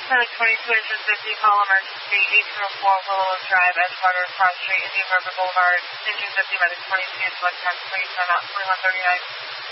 Medic 22, engine 50, call emergency, 1804 Willow Oak Drive, Edgewater, Cross Street, Indian River Boulevard, engine 50, Medic 22, select 10, please, turn out 2139.